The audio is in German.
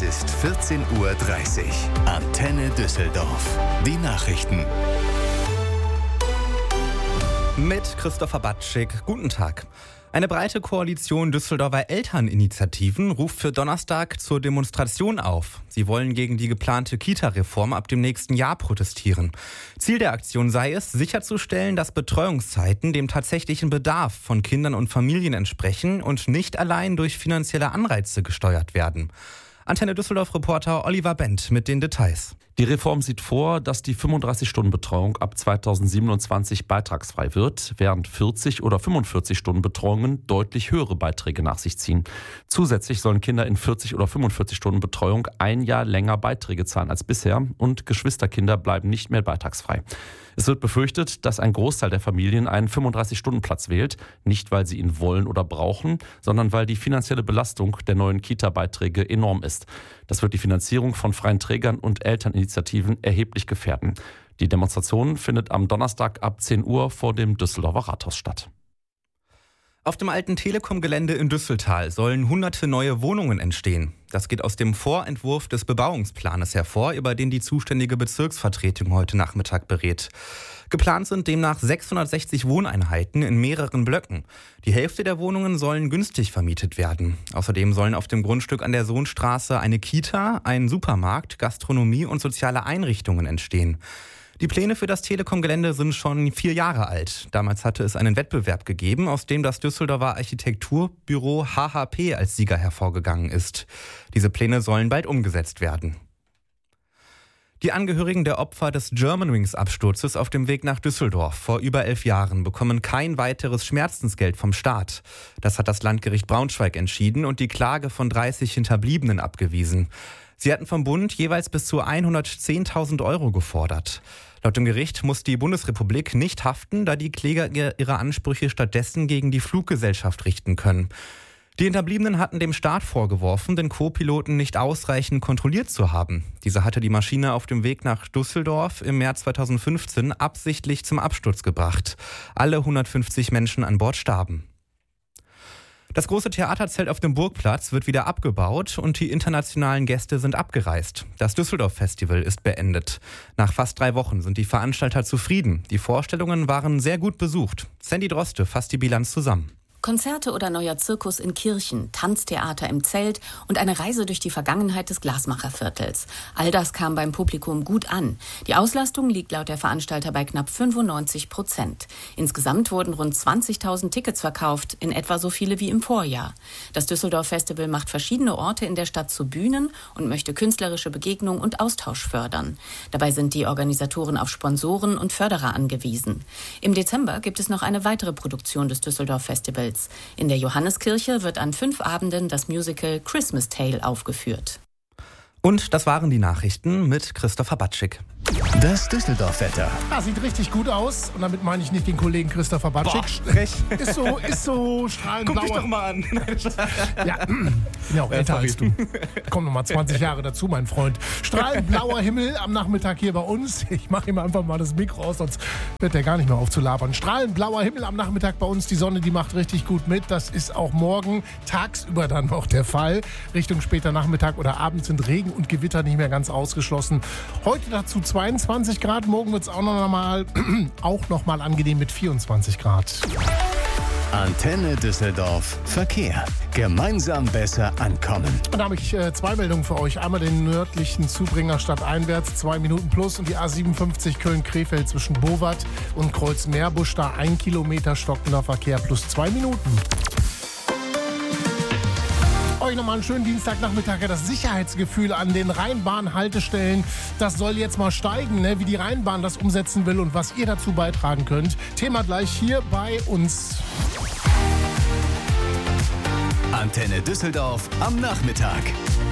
ist 14:30 Uhr. Antenne Düsseldorf. Die Nachrichten. Mit Christopher Batschik. Guten Tag. Eine breite Koalition Düsseldorfer Elterninitiativen ruft für Donnerstag zur Demonstration auf. Sie wollen gegen die geplante Kita-Reform ab dem nächsten Jahr protestieren. Ziel der Aktion sei es, sicherzustellen, dass Betreuungszeiten dem tatsächlichen Bedarf von Kindern und Familien entsprechen und nicht allein durch finanzielle Anreize gesteuert werden. Antenne Düsseldorf-Reporter Oliver Bent mit den Details. Die Reform sieht vor, dass die 35-Stunden-Betreuung ab 2027 beitragsfrei wird, während 40- oder 45-Stunden-Betreuungen deutlich höhere Beiträge nach sich ziehen. Zusätzlich sollen Kinder in 40- oder 45-Stunden-Betreuung ein Jahr länger Beiträge zahlen als bisher und Geschwisterkinder bleiben nicht mehr beitragsfrei. Es wird befürchtet, dass ein Großteil der Familien einen 35-Stunden-Platz wählt, nicht weil sie ihn wollen oder brauchen, sondern weil die finanzielle Belastung der neuen Kita-Beiträge enorm ist. Das wird die Finanzierung von freien Trägern und Elterninitiativen erheblich gefährden. Die Demonstration findet am Donnerstag ab 10 Uhr vor dem Düsseldorfer Rathaus statt. Auf dem alten Telekom-Gelände in Düsseltal sollen hunderte neue Wohnungen entstehen. Das geht aus dem Vorentwurf des Bebauungsplanes hervor, über den die zuständige Bezirksvertretung heute Nachmittag berät. Geplant sind demnach 660 Wohneinheiten in mehreren Blöcken. Die Hälfte der Wohnungen sollen günstig vermietet werden. Außerdem sollen auf dem Grundstück an der Sohnstraße eine Kita, ein Supermarkt, Gastronomie und soziale Einrichtungen entstehen. Die Pläne für das Telekom-Gelände sind schon 4 Jahre alt. Damals hatte es einen Wettbewerb gegeben, aus dem das Düsseldorfer Architekturbüro HHP als Sieger hervorgegangen ist. Diese Pläne sollen bald umgesetzt werden. Die Angehörigen der Opfer des Germanwings-Absturzes auf dem Weg nach Düsseldorf vor über 11 Jahren bekommen kein weiteres Schmerzensgeld vom Staat. Das hat das Landgericht Braunschweig entschieden und die Klage von 30 Hinterbliebenen abgewiesen. Sie hatten vom Bund jeweils bis zu 110.000 Euro gefordert. Laut dem Gericht muss die Bundesrepublik nicht haften, da die Kläger ihre Ansprüche stattdessen gegen die Fluggesellschaft richten können. Die Hinterbliebenen hatten dem Staat vorgeworfen, den Co-Piloten nicht ausreichend kontrolliert zu haben. Dieser hatte die Maschine auf dem Weg nach Düsseldorf im März 2015 absichtlich zum Absturz gebracht. Alle 150 Menschen an Bord starben. Das große Theaterzelt auf dem Burgplatz wird wieder abgebaut und die internationalen Gäste sind abgereist. Das Düsseldorf-Festival ist beendet. Nach fast 3 Wochen sind die Veranstalter zufrieden. Die Vorstellungen waren sehr gut besucht. Sandy Droste fasst die Bilanz zusammen. Konzerte oder neuer Zirkus in Kirchen, Tanztheater im Zelt und eine Reise durch die Vergangenheit des Glasmacherviertels. All das kam beim Publikum gut an. Die Auslastung liegt laut der Veranstalter bei knapp 95%. Insgesamt wurden rund 20.000 Tickets verkauft, in etwa so viele wie im Vorjahr. Das Düsseldorf-Festival macht verschiedene Orte in der Stadt zu Bühnen und möchte künstlerische Begegnung und Austausch fördern. Dabei sind die Organisatoren auf Sponsoren und Förderer angewiesen. Im Dezember gibt es noch eine weitere Produktion des Düsseldorf-Festivals. In der Johanneskirche wird an 5 Abenden das Musical Christmas Tale aufgeführt. Und das waren die Nachrichten mit Christopher Batschik. Das Düsseldorf-Wetter. Sieht richtig gut aus. Und damit meine ich nicht den Kollegen Christopher Batschik. Ist so strahlend Guck blauer. dich doch mal an. Ja, bin ja auch älter als du. Komm noch mal 20 Jahre dazu, mein Freund. Strahlend blauer Himmel am Nachmittag hier bei uns. Ich mache ihm einfach mal das Mikro aus, sonst wird der gar nicht mehr aufzulabern. Strahlend blauer Himmel am Nachmittag bei uns. Die Sonne, die macht richtig gut mit. Das ist auch morgen tagsüber dann noch der Fall. Richtung später Nachmittag oder Abend sind Regen und Gewitter nicht mehr ganz ausgeschlossen. Heute dazu 22 Grad. Morgen wird es auch noch mal angenehm mit 24 Grad. Antenne Düsseldorf Verkehr. Gemeinsam besser ankommen. Und da habe ich 2 Meldungen für euch. Einmal den nördlichen Zubringer stadteinwärts, 2 Minuten plus. Und die A57 Köln-Krefeld zwischen Bowat und Kreuz-Meerbusch. Da 1 Kilometer stockender Verkehr plus 2 Minuten. Euch nochmal einen schönen Dienstagnachmittag. Das Sicherheitsgefühl an den Rheinbahn-Haltestellen, das soll jetzt mal steigen, ne? Wie die Rheinbahn das umsetzen will und was ihr dazu beitragen könnt. Thema gleich hier bei uns. Antenne Düsseldorf am Nachmittag.